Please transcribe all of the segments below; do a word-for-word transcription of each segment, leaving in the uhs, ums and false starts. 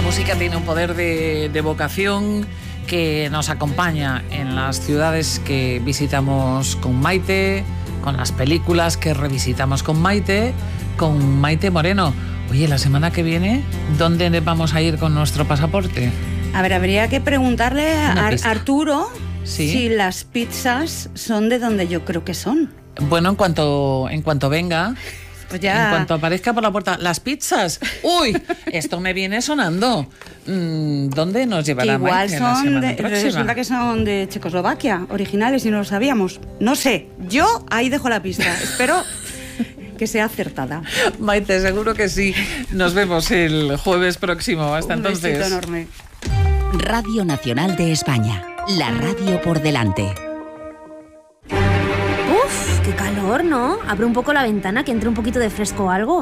música tiene un poder de, de vocación que nos acompaña en las ciudades que visitamos con Maite, con las películas que revisitamos con Maite, con Maite Moreno. Oye, la semana que viene, ¿dónde vamos a ir con nuestro pasaporte? A ver, habría que preguntarle a Ar- Arturo ¿Sí? si las pizzas son de donde yo creo que son. Bueno, en cuanto, en cuanto venga... Pues ya... En cuanto aparezca por la puerta, las pizzas. ¡Uy! Esto me viene sonando. ¿Dónde nos llevará Igual Maite son la semana de, próxima? resulta que son de Checoslovaquia, originales, y no lo sabíamos. No sé, yo ahí dejo la pista. Espero que sea acertada. Maite, seguro que sí. Nos vemos el jueves próximo. Hasta Un entonces. besito enorme. Radio Nacional de España. La radio por delante. Uf, qué calor, ¿no? Abre un poco la ventana, que entre un poquito de fresco o algo.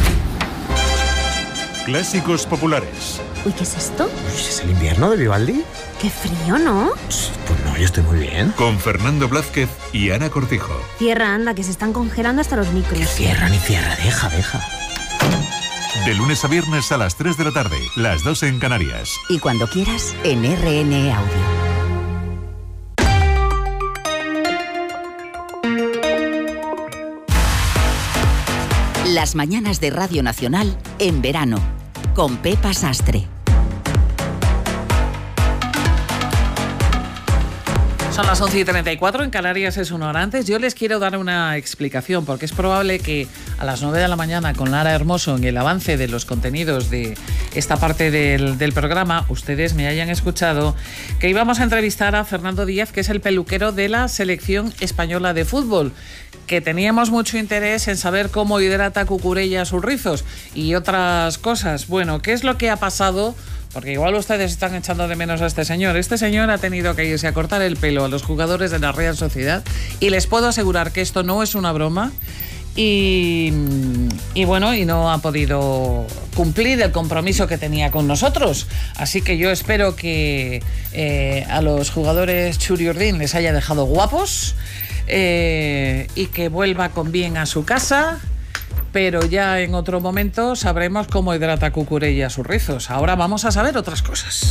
Clásicos populares. Uy, ¿qué es esto? ¿Es el invierno de Vivaldi? Qué frío, ¿no? Pues no, yo estoy muy bien. Con Fernando Blázquez y Ana Cortijo. Cierra, anda, que se están congelando hasta los micros. Que cierra ni cierra, deja, deja. De lunes a viernes a las tres de la tarde, las dos en Canarias. Y cuando quieras, en R N Audio. Las mañanas de Radio Nacional en verano, con Pepa Sastre. Son las once y treinta y cuatro, en Canarias es una hora antes. Yo les quiero dar una explicación, porque es probable que a las nueve de la mañana, con Lara Hermoso, en el avance de los contenidos de esta parte del, del programa, ustedes me hayan escuchado que íbamos a entrevistar a Fernando Díaz, que es el peluquero de la selección española de fútbol, que teníamos mucho interés en saber cómo hidrata Cucurella sus rizos y otras cosas. Bueno, ¿qué es lo que ha pasado? Porque igual ustedes están echando de menos a este señor. Este señor ha tenido que irse a cortar el pelo a los jugadores de la Real Sociedad y les puedo asegurar que esto no es una broma. Y, y bueno, y no ha podido cumplir el compromiso que tenía con nosotros. Así que yo espero que eh, a los jugadores Churiurdin les haya dejado guapos eh, y que vuelva con bien a su casa. Pero ya en otro momento sabremos cómo hidrata Cucurella sus rizos. Ahora vamos a saber otras cosas.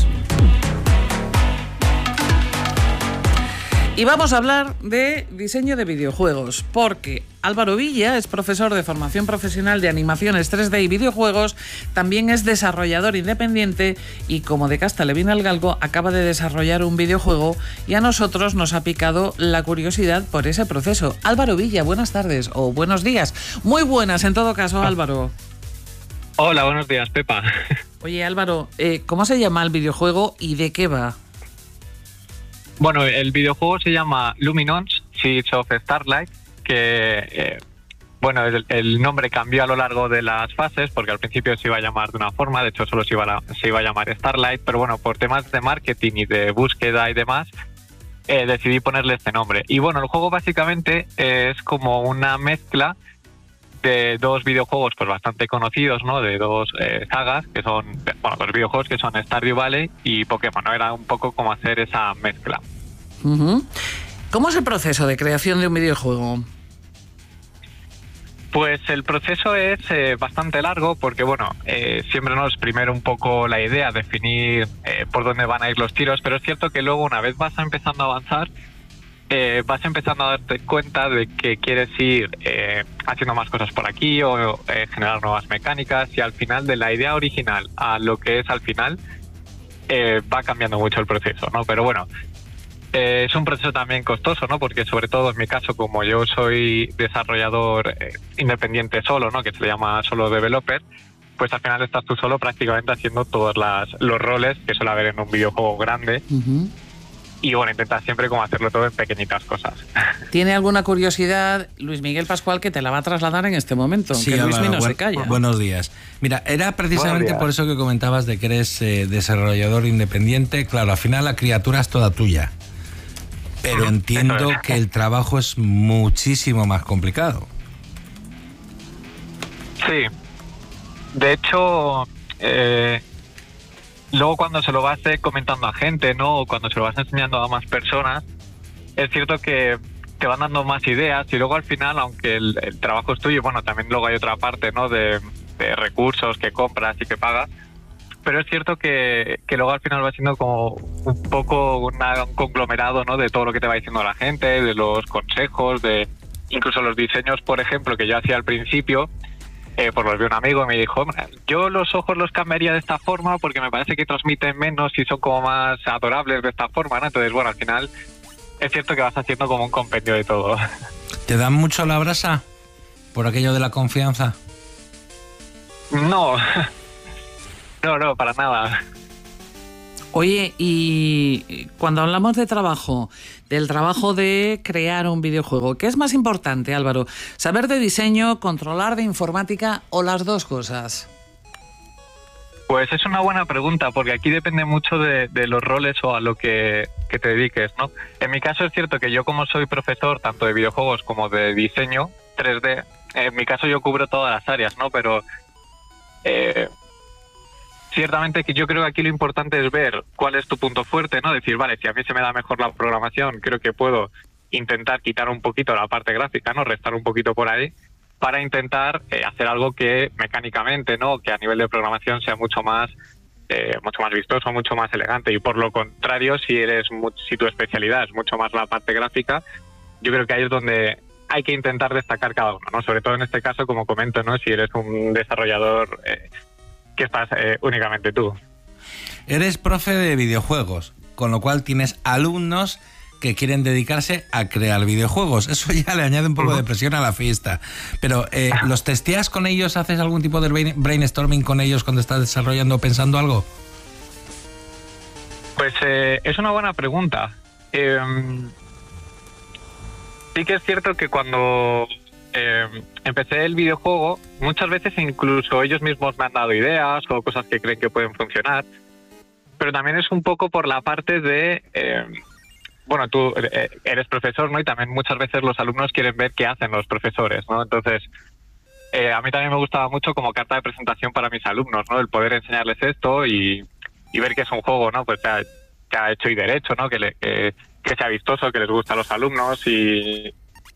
Y vamos a hablar de diseño de videojuegos, porque Álvaro Villa es profesor de formación profesional de animaciones tres D y videojuegos, también es desarrollador independiente y, como de casta le viene al galgo, acaba de desarrollar un videojuego y a nosotros nos ha picado la curiosidad por ese proceso. Álvaro Villa, buenas tardes o buenos días. Muy buenas en todo caso, Álvaro. Hola, buenos días, Pepa. Oye, Álvaro, eh, ¿cómo se llama el videojuego y de qué va? Bueno, el videojuego se llama Luminance, Seeds of Starlight, que, eh, bueno, el, el nombre cambió a lo largo de las fases, porque al principio se iba a llamar de una forma, de hecho solo se iba a, se iba a llamar Starlight, pero bueno, por temas de marketing y de búsqueda y demás, eh, decidí ponerle este nombre. Y bueno, el juego básicamente es como una mezcla de dos videojuegos pues bastante conocidos, ¿no? De dos eh, sagas, que son, bueno, dos videojuegos que son Stardew Valley y Pokémon, ¿no? Era un poco como hacer esa mezcla. Uh-huh. ¿Cómo es el proceso de creación de un videojuego? Pues el proceso es eh, bastante largo porque, bueno, eh, siempre nos es primero un poco la idea, definir eh, por dónde van a ir los tiros, pero es cierto que luego, una vez vas empezando a avanzar, Eh, vas empezando a darte cuenta de que quieres ir eh, haciendo más cosas por aquí o eh, generar nuevas mecánicas, y al final, de la idea original a lo que es al final, eh, va cambiando mucho el proceso, ¿no? Pero bueno, eh, es un proceso también costoso, ¿no? Porque sobre todo en mi caso, como yo soy desarrollador eh, independiente solo, ¿no? Que se le llama solo developer, pues al final estás tú solo prácticamente haciendo todos las, los roles que suele haber en un videojuego grande. Uh-huh. Y bueno, intentas siempre como hacerlo todo en pequeñitas cosas. ¿Tiene alguna curiosidad Luis Miguel Pascual que te la va a trasladar en este momento? Sí, que Luis Álvaro, no buen, se calla. Buenos días. Mira, era precisamente por eso que comentabas de que eres eh, desarrollador independiente. Claro, al final la criatura es toda tuya. Pero entiendo que el trabajo es muchísimo más complicado. Sí. De hecho, eh, luego cuando se lo vas eh, comentando a gente, ¿no? O cuando se lo vas enseñando a más personas, es cierto que te van dando más ideas, y luego al final, aunque el, el trabajo es tuyo, bueno, también luego hay otra parte, ¿no? De, de recursos que compras y que pagas, pero es cierto que, que luego al final va siendo como un poco una, un conglomerado, ¿no? De todo lo que te va diciendo la gente, de los consejos, de incluso los diseños, por ejemplo, que yo hacía al principio. Eh, pues los vi un amigo y me dijo, yo los ojos los cambiaría de esta forma porque me parece que transmiten menos y son como más adorables de esta forma, ¿no? Entonces, bueno, al final es cierto que vas haciendo como un compendio de todo. ¿Te dan mucho la brasa por aquello de la confianza? No, no, no, para nada. Oye, y cuando hablamos de trabajo, del trabajo de crear un videojuego, ¿qué es más importante, Álvaro? ¿Saber de diseño, controlar de informática o las dos cosas? Pues es una buena pregunta, porque aquí depende mucho de, de los roles o a lo que, que te dediques, ¿no? En mi caso es cierto que yo, como soy profesor tanto de videojuegos como de diseño tres D, en mi caso yo cubro todas las áreas, ¿no? Pero eh, ciertamente que yo creo que aquí lo importante es ver cuál es tu punto fuerte, ¿no? Decir, vale, si a mí se me da mejor la programación, creo que puedo intentar quitar un poquito la parte gráfica, ¿no? Restar un poquito por ahí, para intentar eh, hacer algo que mecánicamente, ¿no? Que a nivel de programación sea mucho más eh, mucho más vistoso, mucho más elegante. Y por lo contrario, si eres mu- si tu especialidad es mucho más la parte gráfica, yo creo que ahí es donde hay que intentar destacar cada uno, ¿no? Sobre todo en este caso, como comento, ¿no? Si eres un desarrollador eh, que estás eh, únicamente tú. Eres profe de videojuegos, con lo cual tienes alumnos que quieren dedicarse a crear videojuegos. Eso ya le añade un poco uh-huh. de presión a la fiesta. Pero, eh, ¿los testeas con ellos? ¿Haces algún tipo de brain- brainstorming con ellos cuando estás desarrollando o pensando algo? Pues eh, es una buena pregunta. Eh, sí que es cierto que cuando eh, empecé el videojuego, muchas veces incluso ellos mismos me han dado ideas o cosas que creen que pueden funcionar. Pero también es un poco por la parte de... Eh, bueno, tú eres profesor, ¿no? Y también muchas veces los alumnos quieren ver qué hacen los profesores, ¿no? Entonces, eh, a mí también me gustaba mucho como carta de presentación para mis alumnos, ¿no? El poder enseñarles esto y, y ver que es un juego, ¿no? Pues ya, ya hecho y derecho, ¿no? Que, le, que, que sea vistoso, que les gusta a los alumnos y...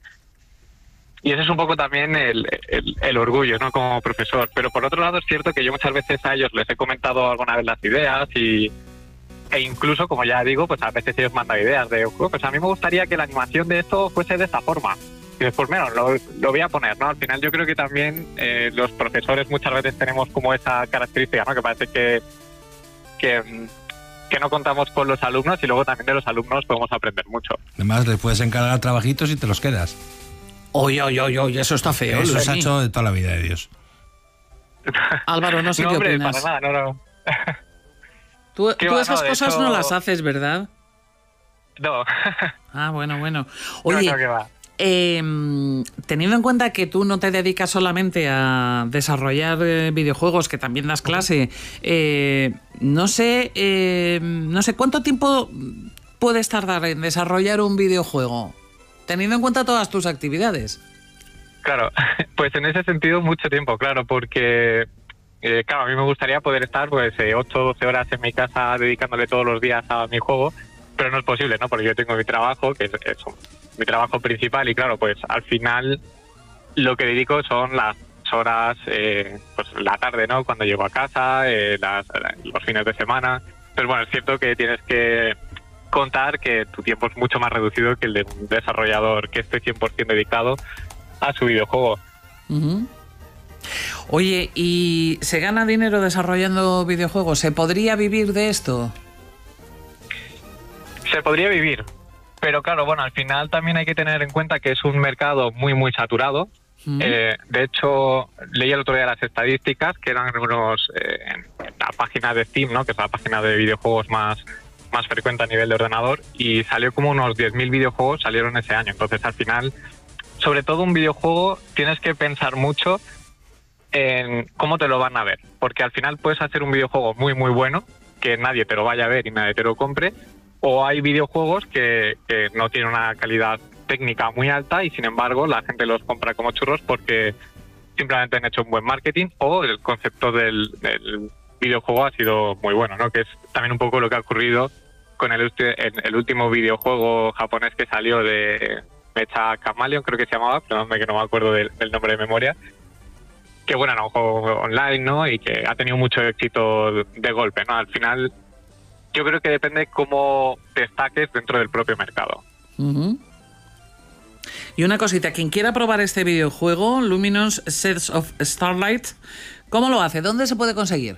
Y ese es un poco también el, el, el orgullo, ¿no? Como profesor. Pero por otro lado es cierto que yo muchas veces a ellos les he comentado alguna vez las ideas y... E incluso, como ya digo, pues a veces ellos mandan ideas de, oh, pues a mí me gustaría que la animación de esto fuese de esta forma. Y después, menos, lo, lo voy a poner, ¿no? Al final yo creo que también eh, los profesores muchas veces tenemos como esa característica, ¿no? Que parece que, que, que no contamos con los alumnos y luego también de los alumnos podemos aprender mucho. Además, les puedes encargar trabajitos y te los quedas. Oye, oye, oye, oye, eso está feo. Eso se ha hecho de toda la vida de Dios. Álvaro, no sé no, qué hombre, opinas. Para nada, no, no. Tú, tú va, esas no, cosas hecho... no las haces, ¿verdad? No. Ah, bueno, bueno. Oye, no, no, ¿qué va? Eh, teniendo en cuenta que tú no te dedicas solamente a desarrollar eh, videojuegos, que también das clase, eh, no sé, eh, no sé cuánto tiempo puedes tardar en desarrollar un videojuego, teniendo en cuenta todas tus actividades. Claro, pues en ese sentido mucho tiempo, claro, porque eh, claro, a mí me gustaría poder estar pues eh, ocho o doce horas en mi casa dedicándole todos los días a mi juego, pero no es posible, ¿no? Porque yo tengo mi trabajo, que es eso, mi trabajo principal, y claro, pues al final lo que dedico son las horas, eh, pues la tarde, ¿no? Cuando llego a casa, eh, las, los fines de semana. Pero bueno, es cierto que tienes que contar que tu tiempo es mucho más reducido que el de un desarrollador que esté cien por ciento dedicado a su videojuego. Uh-huh. Oye, ¿y se gana dinero desarrollando videojuegos? ¿Se podría vivir de esto? Se podría vivir, pero claro, bueno, al final también hay que tener en cuenta que es un mercado muy, muy saturado. Uh-huh. Eh, de hecho, leí el otro día las estadísticas, que eran unos eh, en la página de Steam, ¿no? Que es la página de videojuegos más, más frecuente a nivel de ordenador, y salió como unos diez mil videojuegos salieron ese año. Entonces, al final, sobre todo un videojuego, tienes que pensar mucho en cómo te lo van a ver, porque al final puedes hacer un videojuego muy, muy bueno, que nadie te lo vaya a ver y nadie te lo compre, o hay videojuegos que, que no tienen una calidad técnica muy alta y sin embargo la gente los compra como churros porque simplemente han hecho un buen marketing o el concepto del, del videojuego ha sido muy bueno, ¿no? Que es también un poco lo que ha ocurrido con el, el último videojuego japonés que salió de Mecha Chameleon, creo que se llamaba, perdóname que no me acuerdo del, del nombre de memoria, que bueno, era un juego online, ¿no? Y que ha tenido mucho éxito de golpe, ¿no? Al final, yo creo que depende cómo destaques dentro del propio mercado. Uh-huh. Y una cosita, quien quiera probar este videojuego, Luminous Sets of Starlight, ¿cómo lo hace? ¿Dónde se puede conseguir?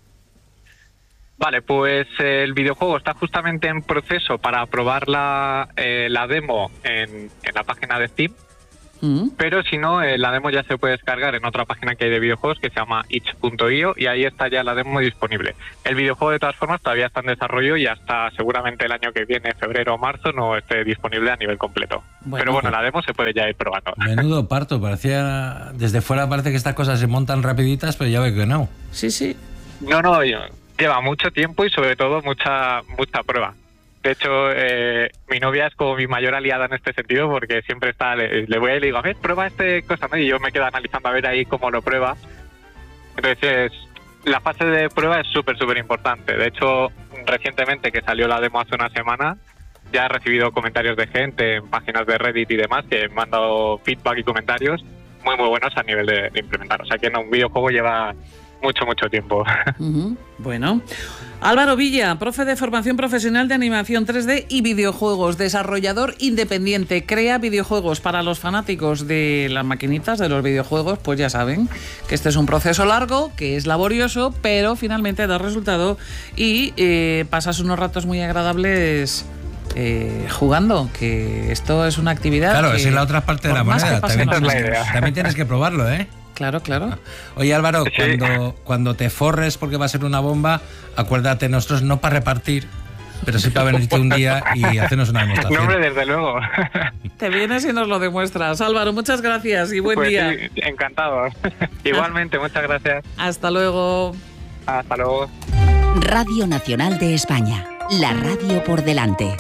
Vale, pues eh, el videojuego está justamente en proceso para probar la, eh, la demo en, en la página de Steam. Uh-huh. Pero si no, eh, la demo ya se puede descargar en otra página que hay de videojuegos que se llama itch punto io y ahí está ya la demo disponible. El videojuego de todas formas todavía está en desarrollo y hasta seguramente el año que viene, febrero o marzo, no esté disponible a nivel completo. Bueno, pero bueno, la demo se puede ya ir probando. Menudo parto, parecía, desde fuera parece que estas cosas se montan rapiditas, pero ya veo que no. Sí, sí. No, no, lleva mucho tiempo y sobre todo mucha, mucha prueba. De hecho, eh, mi novia es como mi mayor aliada en este sentido porque siempre está, le, le voy y le digo, a ver, prueba este cosa, ¿no? Y yo me quedo analizando a ver ahí cómo lo prueba. Entonces, la fase de prueba es súper, súper importante. De hecho, recientemente que salió la demo hace una semana, ya he recibido comentarios de gente en páginas de Reddit y demás que me han dado feedback y comentarios muy, muy buenos a nivel de, de implementar. O sea que no, un videojuego lleva mucho, mucho tiempo. Uh-huh. Bueno, Álvaro Villa, profe de formación profesional de animación tres D y videojuegos, desarrollador independiente, crea videojuegos para los fanáticos de las maquinitas, de los videojuegos, pues ya saben que este es un proceso largo, que es laborioso, pero finalmente da resultado y eh, pasas unos ratos muy agradables eh, jugando, que esto es una actividad. Claro, que, esa es la otra parte de la moneda, también tienes, que, también tienes que probarlo, ¿eh? Claro, claro. Oye, Álvaro, sí. cuando, cuando te forres porque va a ser una bomba, acuérdate, nosotros no para repartir, pero sí para venirte un día y hacernos una demostración. No, hombre, desde luego. Te vienes y nos lo demuestras. Álvaro, muchas gracias y buen pues día. Sí, encantado. Igualmente, muchas gracias. Hasta luego. Hasta luego. Radio Nacional de España, la radio por delante.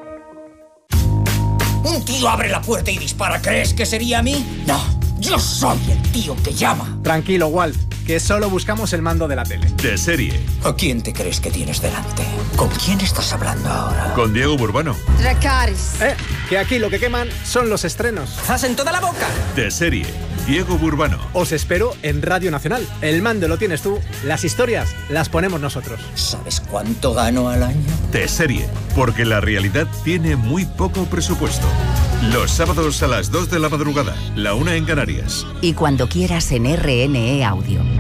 Un tío abre la puerta y dispara. ¿Crees que sería a mí? No. Yo soy el tío que llama. Tranquilo, Walt, que solo buscamos el mando de la tele. De serie. ¿A quién te crees que tienes delante? ¿Con quién estás hablando ahora? Con Diego Burbano. Dracarys. Eh, que aquí lo que queman son los estrenos. ¡Zas en toda la boca! De serie. Diego Burbano. Os espero en Radio Nacional. El mando lo tienes tú, las historias las ponemos nosotros. ¿Sabes cuánto gano al año? De serie. Porque la realidad tiene muy poco presupuesto. Los sábados a las dos de la madrugada, la una en Canarias. Y cuando quieras en R N E Audio.